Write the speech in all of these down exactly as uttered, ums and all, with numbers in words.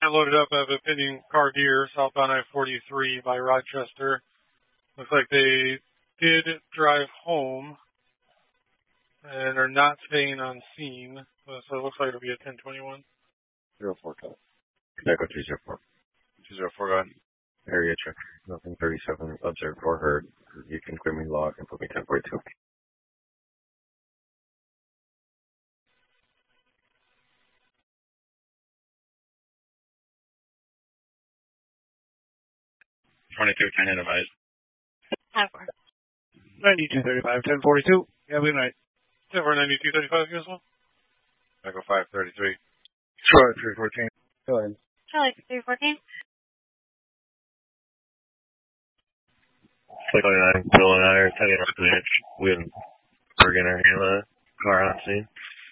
I loaded up. I have a pending car here southbound I forty-three by Rochester. Looks like they did drive home and are not staying on scene. So it looks like it'll be a ten twenty-one. Zero four call. Echo two zero four. Two zero four, go ahead. Area check. Nothing thirty-seven observed or heard. You can clear me log and put me ten forty-two. twenty-two ten advised. ninety-two thirty-five, ten forty-two. Yeah, good night. ten for ninety-two thirty-five, you as well? Echo five thirty-three. Charlie three fourteen. Go ahead. Charlie three fourteen. Cycle nine, Bill and I are heading up to the edge. We have, we're going to handle the car on scene.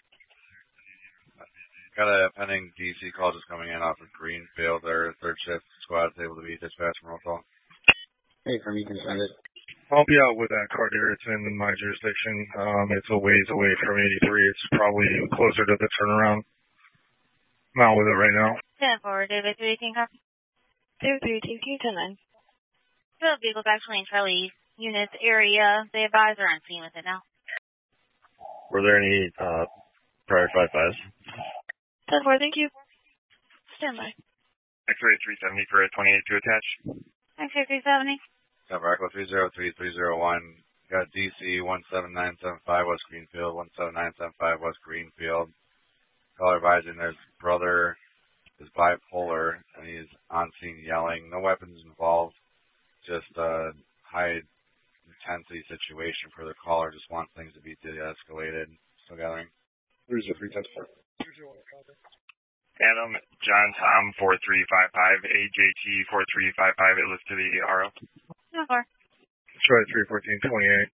Got a pending D C call just coming in off of Greenfield. Their third shift squad is able to be dispatched from roll call. Hey, from you can send it. I'll be out with that car there. It's in my jurisdiction. Um, it's a ways away from eighty-three. It's probably closer to the turnaround. I'm out with it right now. ten four, David three eighteen copy. David three eighteen, can you ten nine? The vehicle's actually in Charlie's unit's area. The advisor on scene with it now. Were there any uh, prior five fives? ten four, thank you. Stand by. X-ray three seventy for a twenty-eight to attach. X-ray three seventy. Number Echo three zero three three zero one. Got D C one seven nine seven five West Greenfield, one seven nine seven five West Greenfield. Caller advising there's brother is bipolar and he's on scene yelling. No weapons involved. Just a high intensity situation for the caller. Just wants things to be de-escalated. Still gathering. three zero three ten four. Adam, John Tom, four three five five, A J T, four three five five, it lists to the R O. ten four. Charlie three fourteen twenty-eight.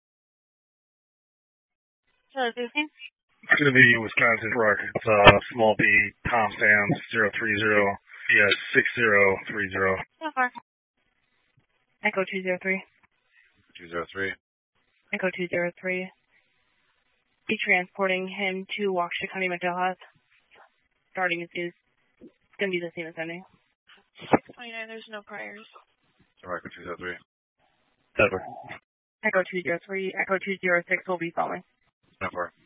Charlie fifteen. It's going to be Wisconsin Rock. It's uh, small B, Tom Sam, zero three zero, yeah, six zero three zero. ten four. Echo two zero three. two zero three. Echo two zero three. Be transporting him to Waukesha County Mental Health. Starting as soon as it's going to be the same as ending. six twenty-nine, there's no priors. Echo two zero three. Echo. Echo two zero three. Echo two zero six will be following. ten four.